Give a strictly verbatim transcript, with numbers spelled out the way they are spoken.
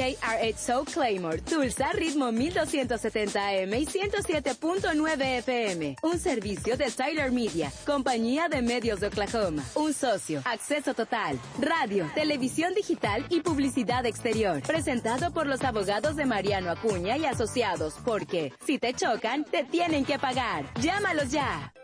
K R H Soul Claymore, Tulsa, ritmo mil doscientos setenta A M y ciento siete punto nueve F M. Un servicio de Tyler Media, compañía de medios de Oklahoma. Un socio, acceso total, radio, televisión digital y publicidad exterior. Presentado por los abogados de Mariano Acuña y Asociados, porque si te chocan, te tienen que pagar. Llámalos ya.